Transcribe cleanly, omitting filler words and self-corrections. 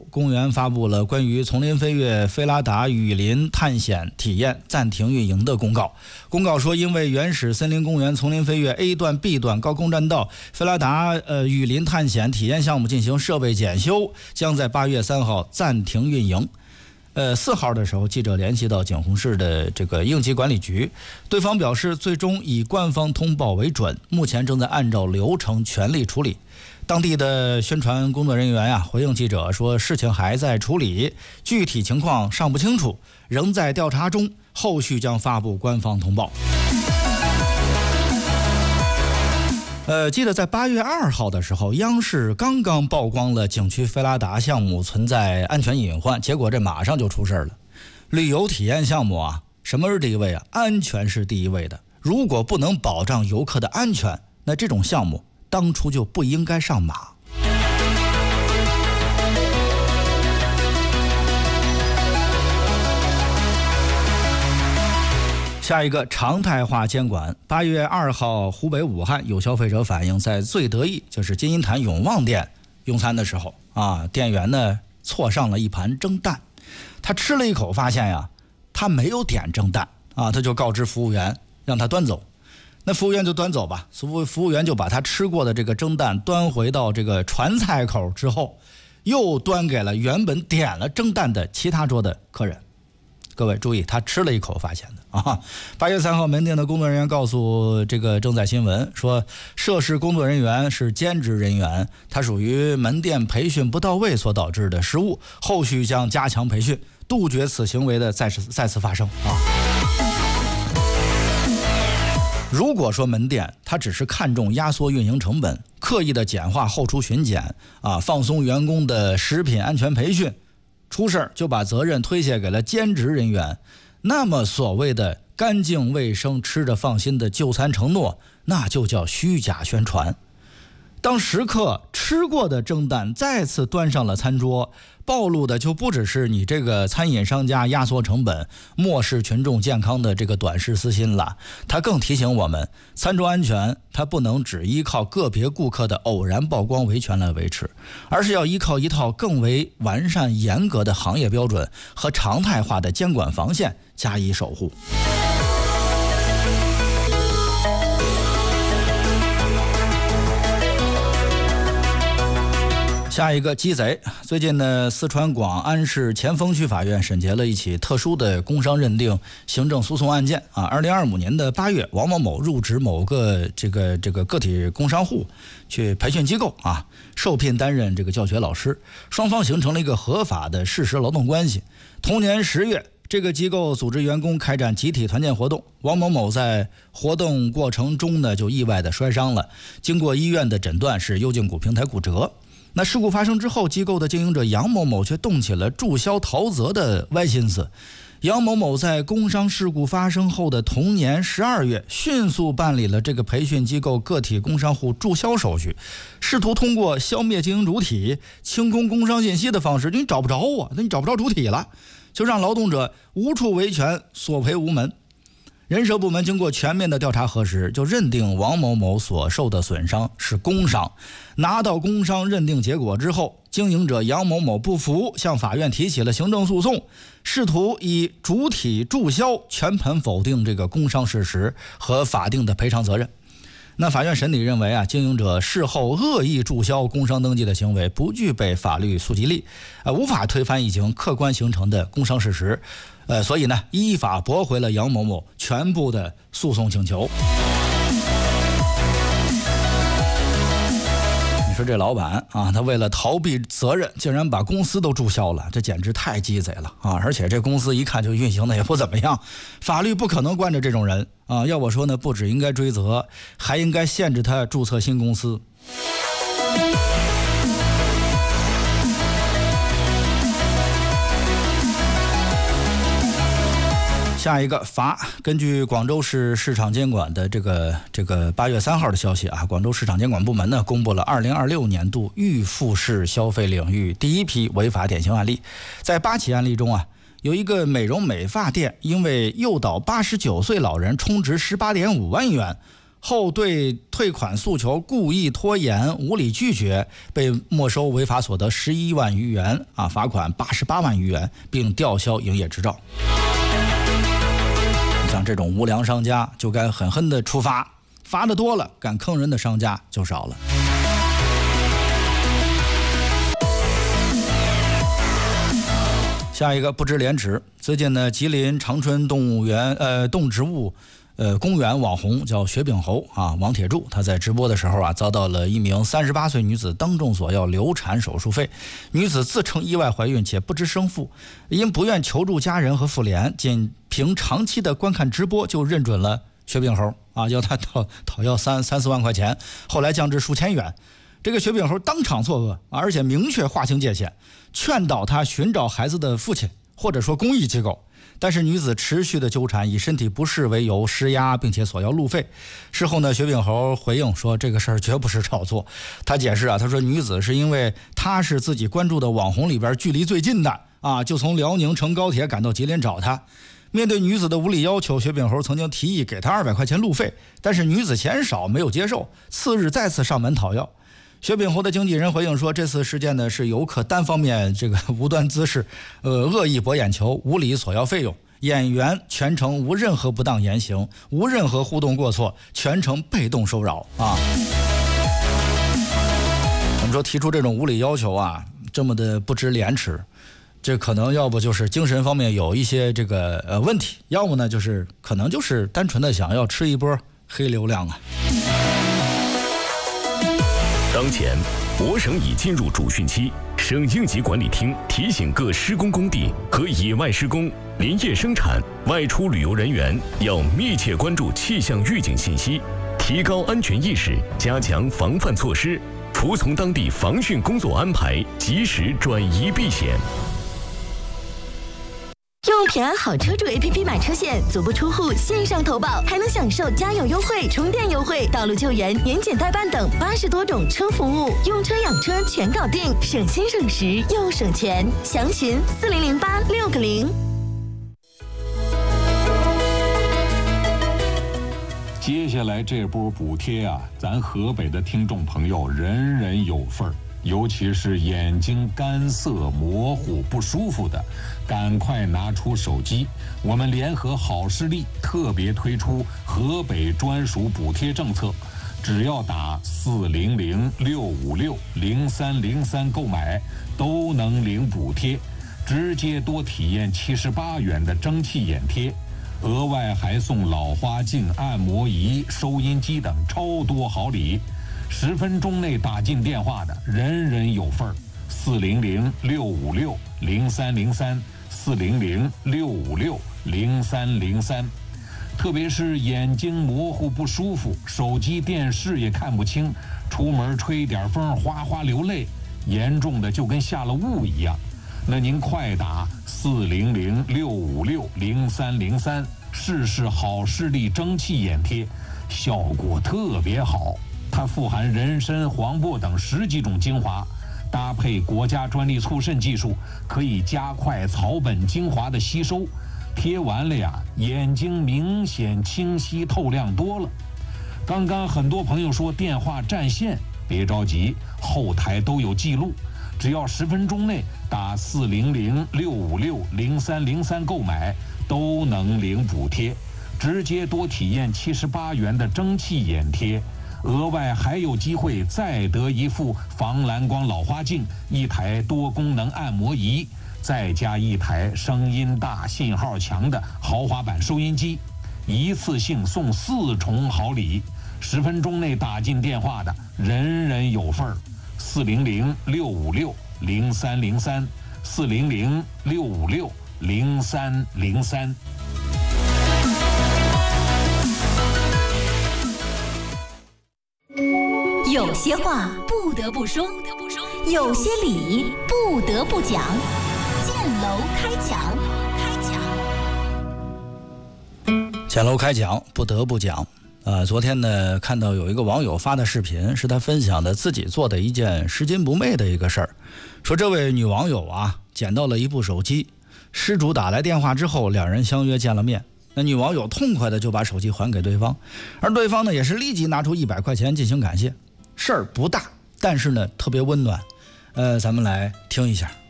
5，公园发布了关于丛林飞跃菲拉达雨林探险体验暂停运营的公告。公告说，因为原始森林公园丛林飞跃 A 段 B 段高空栈道菲拉达雨林探险体验项目进行设备检修，将在8月3号暂停运营。4号的时候，记者联系到景洪市的这个应急管理局，对方表示最终以官方通报为准，目前正在按照流程全力处理。当地的宣传工作人员回应记者说，事情还在处理，具体情况尚不清楚，仍在调查中，后续将发布官方通报。记得在8月2号的时候，央视刚刚曝光了景区菲拉达项目存在安全隐患，结果这马上就出事了。旅游体验项目什么是第一位安全是第一位的。如果不能保障游客的安全，那这种项目当初就不应该上马。下一个常态化监管。8月2号，湖北武汉有消费者反映，在最得意就是金银潭永旺店用餐的时候店员呢错上了一盘蒸蛋，他吃了一口发现他没有点蒸蛋他就告知服务员让他端走。那服务员就端走吧，服务员就把他吃过的这个蒸蛋端回到这个传菜口之后，又端给了原本点了蒸蛋的其他桌的客人。各位注意，他吃了一口发现的8月3号，门店的工作人员告诉这个正在新闻说，涉事工作人员是兼职人员，他属于门店培训不到位所导致的失误，后续将加强培训，杜绝此行为的再次发生如果说门店他只是看重压缩运营成本，刻意的简化后厨巡检放松员工的食品安全培训，出事就把责任推卸给了兼职人员，那么所谓的干净卫生吃着放心的就餐承诺，那就叫虚假宣传。当食客吃过的蒸蛋再次端上了餐桌，暴露的就不只是你这个餐饮商家压缩成本、漠视群众健康的这个短视私心了。它更提醒我们，餐桌安全它不能只依靠个别顾客的偶然曝光维权来维持，而是要依靠一套更为完善严格的行业标准和常态化的监管防线加以守护。下一个鸡贼。最近呢，四川广安市前锋区法院审结了一起特殊的工伤认定行政诉讼案件2025年的8月，王某某入职某个这个个体工商户去培训机构受聘担任这个教学老师，双方形成了一个合法的事实劳动关系。同年10月，这个机构组织员工开展集体团建活动，王某某在活动过程中呢就意外的摔伤了，经过医院的诊断是右胫骨平台骨折。那事故发生之后，机构的经营者杨某某却动起了注销逃责的歪心思。杨某某在工伤事故发生后的同年12月，迅速办理了这个培训机构个体工商户注销手续，试图通过消灭经营主体、清空工伤信息的方式，你找不着你找不着主体了，就让劳动者无处维权，索赔无门。人社部门经过全面的调查核实，就认定王某某所受的损伤是工伤。拿到工伤认定结果之后，经营者杨某某不服，向法院提起了行政诉讼，试图以主体注销全盘否定这个工伤事实和法定的赔偿责任。那法院审理认为经营者事后恶意注销工伤登记的行为不具备法律溯及力，无法推翻已经客观形成的工伤事实，所以呢，依法驳回了杨某某全部的诉讼请求。你说这老板他为了逃避责任，竟然把公司都注销了，这简直太鸡贼了而且这公司一看就运行的也不怎么样，法律不可能惯着这种人要我说呢，不只应该追责，还应该限制他注册新公司。下一个罚，根据广州市市场监管的这个8月3号的消息广州市场监管部门呢公布了2026年度预付式消费领域第一批违法典型案例。在8起案例中有一个美容美发店因为诱导89岁老人充值18.5万元， 后对退款诉求故意拖延、无理拒绝，被没收违法所得11万余元啊，罚款88万余元，并吊销营业执照。像这种无良商家就该狠狠的处罚，罚的多了，敢坑人的商家就少了。下一个不知廉耻。最近呢，吉林长春动植物公园网红叫雪饼猴啊，王铁柱，他在直播的时候啊，遭到了一名38岁女子当众索要流产手术费。女子自称意外怀孕且不知生父，因不愿求助家人和妇联，仅凭长期的观看直播就认准了雪饼猴啊，要他讨要3、4万块钱，后来降至数千元。这个雪饼猴当场作恶，而且明确划清界限，劝导他寻找孩子的父亲或者说公益机构。但是女子持续的纠缠，以身体不适为由施压，并且索要路费。事后呢，雪饼猴回应说这个事儿绝不是炒作。他解释啊，他说女子是因为他是自己关注的网红里边距离最近的啊，就从辽宁乘高铁赶到吉林找他。面对女子的无理要求，雪饼猴曾经提议给他200块钱路费，但是女子嫌少没有接受，次日再次上门讨要。雪饼猴的经纪人回应说，这次事件呢是游客单方面这个无端滋事，恶意博眼球，无理索要费用。演员全程无任何不当言行，无任何互动过错，全程被动受扰啊。我们说提出这种无理要求啊，这么的不知廉耻，这可能要不就是精神方面有一些这个问题，要么呢就是可能就是单纯的想要吃一波黑流量啊。 当前，我省已进入主汛期，省应急管理厅提醒各施工工地和野外施工、林业生产、外出旅游人员要密切关注气象预警信息，提高安全意识，加强防范措施，服从当地防汛工作安排，及时转移避险。 用平安好车主 APP 买车险，足不出户线上投保，还能享受加油优惠、充电优惠、道路救援、年检代办等80多种车服务，用车养车全搞定，省心省时又省钱。详询4008-6个0。 接下来这波补贴啊，咱河北的听众朋友人人有份儿。尤其是眼睛干涩、模糊、不舒服的，赶快拿出手机。我们联合好视力特别推出河北专属补贴政策，只要打400-656-0303购买，都能领补贴，直接多体验78元的蒸汽眼贴，额外还送老花镜、按摩仪、收音机等超多好礼。10分钟内打进电话的，人人有份儿。400-656-0303，400-656-0303。特别是眼睛模糊不舒服，手机电视也看不清，出门吹点风哗哗流泪，严重的就跟下了雾一样。那您快打400-656-0303，试试好视力蒸汽眼贴，效果特别好。它富含人参、黄柏等10几种精华，搭配国家专利促渗技术，可以加快草本精华的吸收。贴完了呀，眼睛明显清晰透亮多了。刚刚很多朋友说电话占线，别着急，后台都有记录。只要10分钟内打400-656-0303购买，都能领补贴，直接多体验78元的蒸汽眼贴。额外还有机会再得一副防蓝光老花镜、1台多功能按摩仪，再加1台声音大、信号强的豪华版收音机，一次性送4重好礼。10分钟内打进电话的，人人有份儿。400-656-0303， 400-656-0303。 有些话不得不说，有些理不得不讲。建楼开讲， 建楼开讲不得不讲。昨天呢，看到有一个网友发的视频，是他分享的自己做的一件拾金不昧的一个事儿。说这位女网友啊，捡到了一部手机，失主打来电话之后，两人相约见了面。 那女网友痛快的就把手机还给对方，而对方呢也是立即拿出100块钱进行感谢。事儿不大，但是呢特别温暖。咱们来听一下。